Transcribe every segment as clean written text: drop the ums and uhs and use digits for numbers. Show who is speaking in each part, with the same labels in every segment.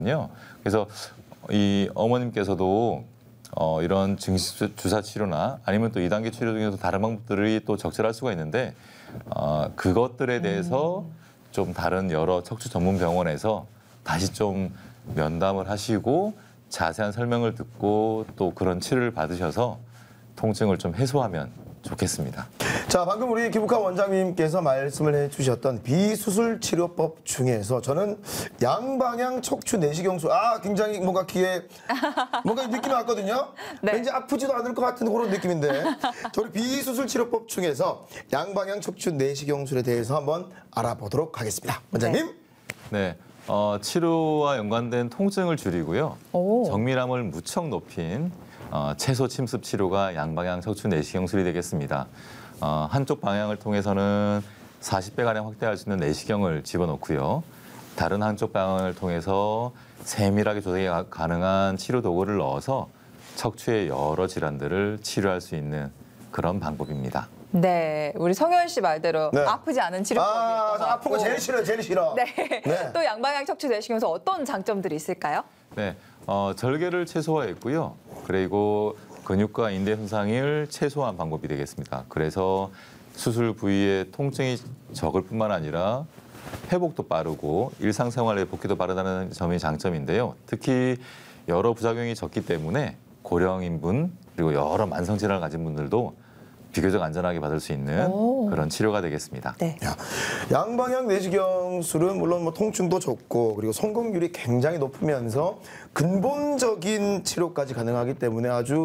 Speaker 1: 그래서 이 어머님께서도 이런 증식 주사 치료나 아니면 또 2단계 치료 중에서 다른 방법들이 또 적절할 수가 있는데 그것들에 대해서 좀 다른 여러 척추 전문 병원에서 다시 좀 면담을 하시고 자세한 설명을 듣고 또 그런 치료를 받으셔서 통증을 좀 해소하면 좋겠습니다.
Speaker 2: 자, 방금 우리 기부카 원장님께서 말씀을 해주셨던 비수술 치료법 중에서 저는 양방향 척추 내시경술, 굉장히 뭔가 귀에 뭔가 느낌이 왔거든요.
Speaker 3: 네.
Speaker 2: 왠지 아프지도 않을 것 같은 그런 느낌인데 저희 비수술 치료법 중에서 양방향 척추 내시경술에 대해서 한번 알아보도록 하겠습니다. 원장님.
Speaker 1: 네. 치료와 연관된 통증을 줄이고요. 정밀함을 무척 높인 채소 침습 치료가 양방향 척추 내시경술이 되겠습니다. 한쪽 방향을 통해서는 40배가량 확대할 수 있는 내시경을 집어넣고요. 다른 한쪽 방향을 통해서 세밀하게 조작이 가능한 치료 도구를 넣어서 척추의 여러 질환들을 치료할 수 있는 그런 방법입니다.
Speaker 3: 네, 우리 성현 씨 말대로
Speaker 2: 네.
Speaker 3: 아프지 않은 치료법이었던 것
Speaker 2: 아픈 거 제일 싫어요, 제일 싫어.
Speaker 3: 네.
Speaker 2: 네.
Speaker 3: 또 양방향 척추 내시경에서 어떤 장점들이 있을까요?
Speaker 1: 네, 절개를 최소화했고요. 그리고 근육과 인대 손상을 최소화한 방법이 되겠습니다. 그래서 수술 부위의 통증이 적을 뿐만 아니라 회복도 빠르고 일상생활에 복귀도 빠르다는 점이 장점인데요. 특히 여러 부작용이 적기 때문에 고령인 분 그리고 여러 만성질환을 가진 분들도 비교적 안전하게 받을 수 있는 그런 치료가 되겠습니다.
Speaker 3: 네.
Speaker 2: 양방향 내시경술은 물론 뭐 통증도 적고 그리고 성공률이 굉장히 높으면서 근본적인 치료까지 가능하기 때문에 아주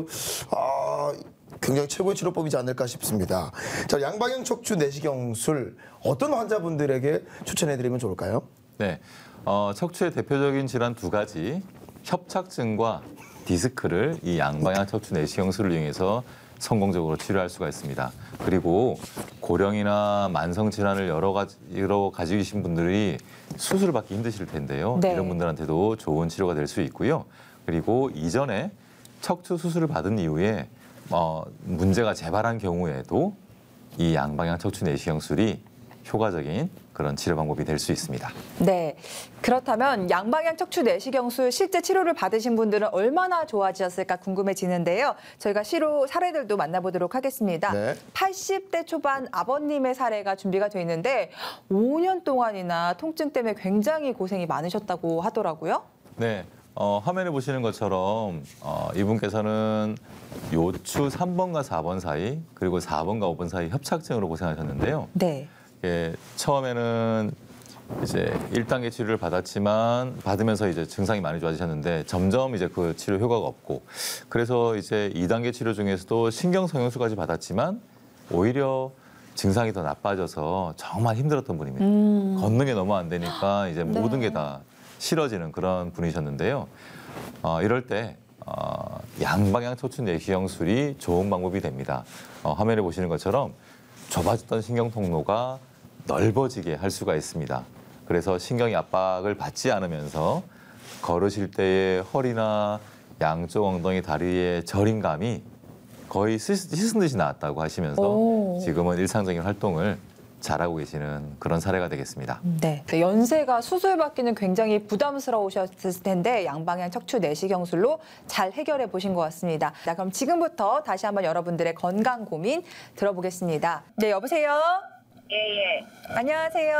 Speaker 2: 굉장히 최고의 치료법이지 않을까 싶습니다. 자, 양방향 척추 내시경술 어떤 환자분들에게 추천해드리면 좋을까요?
Speaker 1: 네, 척추의 대표적인 질환 두 가지, 협착증과 디스크를 이 양방향 척추 내시경술을 이용해서 성공적으로 치료할 수가 있습니다. 그리고 고령이나 만성 질환을 여러 가지로 가지고 계신 분들이 수술을 받기 힘드실 텐데요.
Speaker 3: 네.
Speaker 1: 이런 분들한테도 좋은 치료가 될 수 있고요. 그리고 이전에 척추 수술을 받은 이후에 문제가 재발한 경우에도 이 양방향 척추 내시경술이 효과적인 그런 치료 방법이 될 수 있습니다.
Speaker 3: 네. 그렇다면 양방향 척추 내시경술 실제 치료를 받으신 분들은 얼마나 좋아지셨을까 궁금해지는데요. 저희가 실후 사례들도 만나보도록 하겠습니다.
Speaker 2: 네.
Speaker 3: 80대 초반 아버님의 사례가 준비가 돼 있는데 5년 동안이나 통증 때문에 굉장히 고생이 많으셨다고 하더라고요.
Speaker 1: 네. 화면에 보시는 것처럼 이분께서는 요추 3번과 4번 사이 그리고 4번과 5번 사이 협착증으로 고생하셨는데요.
Speaker 3: 네.
Speaker 1: 처음에는 이제 1단계 치료를 받으면서 이제 증상이 많이 좋아지셨는데 점점 이제 그 치료 효과가 없고 그래서 이제 2단계 치료 중에서도 신경성형수까지 받았지만 오히려 증상이 더 나빠져서 정말 힘들었던 분입니다. 걷는 게 너무 안 되니까 이제 모든 게 다 싫어지는 그런 분이셨는데요. 이럴 때 양방향 척추 내시경술이 좋은 방법이 됩니다. 화면에 보시는 것처럼 좁아졌던 신경 통로가 넓어지게 할 수가 있습니다. 그래서 신경이 압박을 받지 않으면서 걸으실 때의 허리나 양쪽 엉덩이, 다리의 저림감이 거의 씻은 듯이 나았다고 하시면서 지금은 일상적인 활동을 잘하고 계시는 그런 사례가 되겠습니다.
Speaker 3: 네. 연세가 수술받기는 굉장히 부담스러우셨을 텐데 양방향 척추 내시경술로 잘 해결해 보신 것 같습니다. 자, 그럼 지금부터 다시 한번 여러분들의 건강 고민 들어보겠습니다. 네, 여보세요?
Speaker 4: 예.
Speaker 3: 안녕하세요.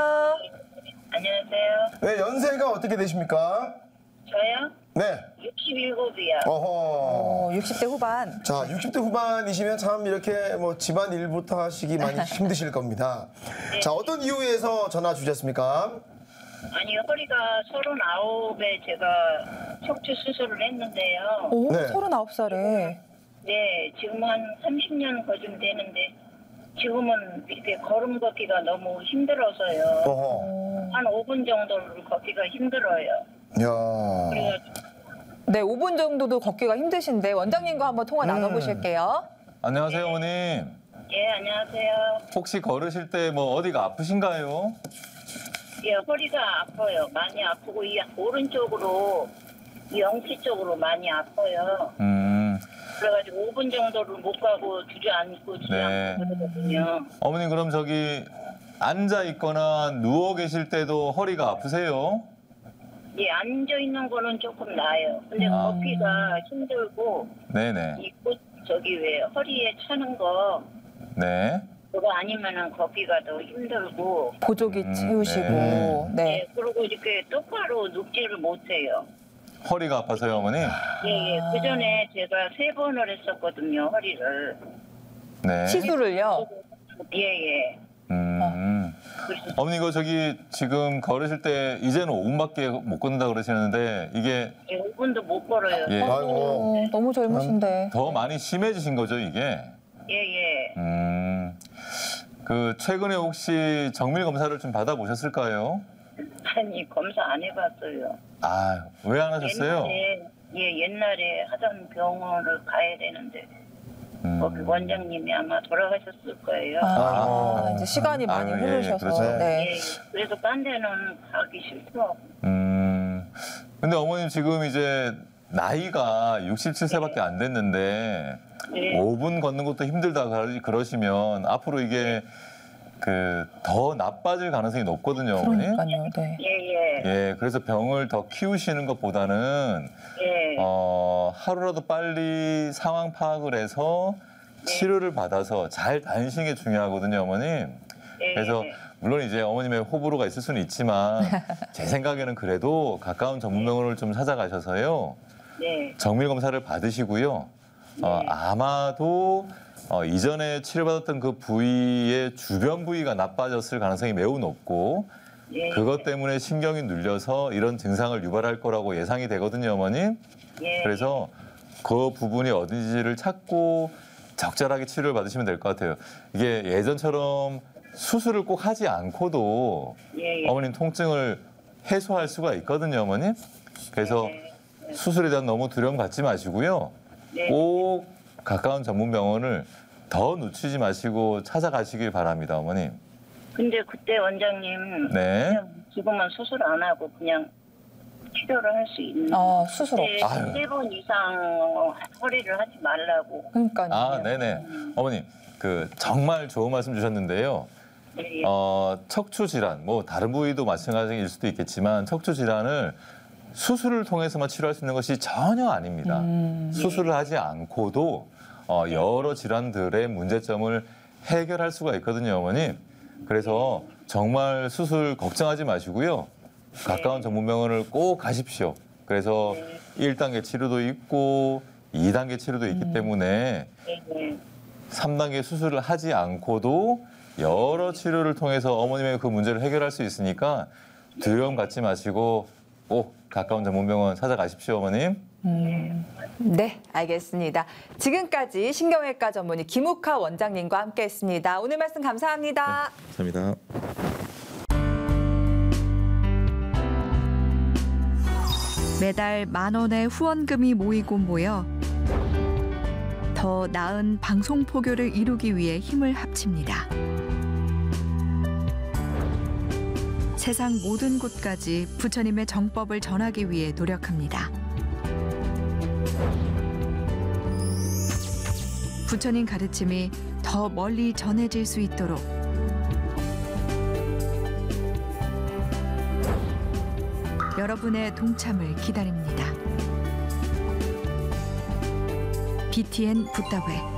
Speaker 4: 안녕하세요.
Speaker 2: 네, 연세가 어떻게 되십니까?
Speaker 4: 저요?
Speaker 2: 네.
Speaker 4: 67이요.
Speaker 2: 어허.
Speaker 3: 60대 후반.
Speaker 2: 자, 60대 후반이시면 참 이렇게 뭐 집안 일부터 하시기 많이 힘드실 겁니다. 자, 어떤 이유에서 전화 주셨습니까?
Speaker 4: 아니, 허리가 39에 제가 척추 수술을 했는데요.
Speaker 3: 오,
Speaker 2: 네.
Speaker 3: 39살에.
Speaker 4: 네, 지금 한 30년 거쯤 되는데 지금은 이렇게 걸음 걷기가 너무 힘들어서요.
Speaker 2: 어허.
Speaker 4: 한 5분 정도를 걷기가 힘들어요.
Speaker 2: 야.
Speaker 4: 그래가지고
Speaker 3: 네, 5분 정도도 걷기가 힘드신데 원장님과 한번 통화 나눠보실게요.
Speaker 1: 안녕하세요, 어머님.
Speaker 4: 예, 안녕하세요.
Speaker 1: 혹시 걸으실 때 뭐 어디가 아프신가요?
Speaker 4: 예, 허리가 아파요. 많이 아프고 이 오른쪽으로 이 영치 쪽으로 많이 아파요. 그래가지고 5분 정도를 못 가고 주저앉고
Speaker 1: 네.
Speaker 4: 그러거든요.
Speaker 1: 어머님 그럼 저기 앉아 있거나 누워 계실 때도 허리가 아프세요?
Speaker 4: 예, 앉아 있는 거는 조금 나아요. 근데 걷기가 힘들고
Speaker 1: 네네.
Speaker 4: 이 저기 왜 허리에 차는 거
Speaker 1: 네.
Speaker 4: 그거 아니면은 걷기가 더 힘들고.
Speaker 3: 보조기 채우시고. 네.
Speaker 4: 예, 그리고 이렇게 똑바로 눕지를 못해요.
Speaker 1: 허리가 아파서요, 어머니?
Speaker 4: 예. 그 전에 제가 3번을 했었거든요, 허리를.
Speaker 1: 네.
Speaker 3: 시술을요?
Speaker 4: 예. 그래서
Speaker 1: 어머니 이거 저기 지금 걸으실 때 이제는 5분밖에 못 걷는다 그러시는데 이게
Speaker 4: 5분도 못 걸어요.
Speaker 1: 예.
Speaker 2: 아이고.
Speaker 3: 너무 젊으신데.
Speaker 1: 더 많이 심해지신 거죠, 이게?
Speaker 4: 예.
Speaker 1: 그 최근에 혹시 정밀 검사를 좀 받아보셨을까요?
Speaker 4: 아니, 검사 안 해봤어요.
Speaker 1: 아, 왜 안 하셨어요?
Speaker 4: 옛날에 하던 병원을 가야 되는데 거기 원장님이 아마 돌아가셨을 거예요.
Speaker 3: 이제 시간이 많이
Speaker 1: 아유, 예,
Speaker 3: 흐르셔서.
Speaker 1: 그렇죠.
Speaker 3: 네.
Speaker 4: 예. 그래서 딴 데는 가기 싫더라고.
Speaker 1: 근데 어머님 지금 이제 나이가 67세밖에 안 됐는데
Speaker 4: 네.
Speaker 1: 5분 걷는 것도 힘들다 그러시면 앞으로 이게 그 더 나빠질 가능성이 높거든요, 어머니.
Speaker 3: 그러니까요. 네.
Speaker 1: 예, 그래서 병을 더 키우시는 것보다는
Speaker 4: 예.
Speaker 1: 하루라도 빨리 상황 파악을 해서 치료를 받아서 잘 다니시는 게 중요하거든요, 어머님. 그래서 물론 이제 어머님의 호불호가 있을 수는 있지만 제 생각에는 그래도 가까운 전문병원을 좀 찾아가셔서요.
Speaker 4: 네.
Speaker 1: 정밀 검사를 받으시고요. 아마도 이전에 치료받았던 그 부위의 주변 부위가 나빠졌을 가능성이 매우 높고
Speaker 4: 예.
Speaker 1: 그것 때문에 신경이 눌려서 이런 증상을 유발할 거라고 예상이 되거든요, 어머님.
Speaker 4: 예.
Speaker 1: 그래서 그 부분이 어딘지를 찾고 적절하게 치료를 받으시면 될 것 같아요. 이게 예전처럼 수술을 꼭 하지 않고도
Speaker 4: 예.
Speaker 1: 어머님 통증을 해소할 수가 있거든요, 어머님. 그래서 수술에 대한 너무 두려움 갖지 마시고요.
Speaker 4: 네.
Speaker 1: 꼭 가까운 전문병원을 더 늦추지 마시고 찾아가시길 바랍니다, 어머님.
Speaker 4: 근데 그때 원장님
Speaker 1: 네.
Speaker 4: 그냥 지금은 수술 안 하고 그냥 치료를 할 수 있는
Speaker 3: 수술 없이.
Speaker 1: 아유.
Speaker 4: 3번 이상 허리를 하지 말라고.
Speaker 3: 그러니까요.
Speaker 1: 아, 네네. 어머님, 그 정말 좋은 말씀 주셨는데요.
Speaker 4: 예.
Speaker 1: 척추 질환, 뭐 다른 부위도 마찬가지일 수도 있겠지만 척추 질환을 수술을 통해서만 치료할 수 있는 것이 전혀 아닙니다. 수술을 하지 않고도 여러 질환들의 문제점을 해결할 수가 있거든요, 어머님. 그래서 정말 수술 걱정하지 마시고요. 가까운 전문병원을 꼭 가십시오. 그래서 1단계 치료도 있고 2단계 치료도 있기 때문에
Speaker 4: 예.
Speaker 1: 3단계 수술을 하지 않고도 여러 치료를 통해서 어머님의 그 문제를 해결할 수 있으니까 두려움 갖지 마시고 꼭 가까운 전문병원 찾아가십시오, 어머님.
Speaker 3: 네, 알겠습니다. 지금까지 신경외과 전문의 김욱하 원장님과 함께했습니다. 오늘 말씀 감사합니다.
Speaker 1: 감사합니다.
Speaker 5: 매달 10,000원의 후원금이 모이고 모여 더 나은 방송 포교를 이루기 위해 힘을 합칩니다. 세상 모든 곳까지 부처님의 정법을 전하기 위해 노력합니다. 부처님 가르침이 더 멀리 전해질 수 있도록 여러분의 동참을 기다립니다. BTN 붓다회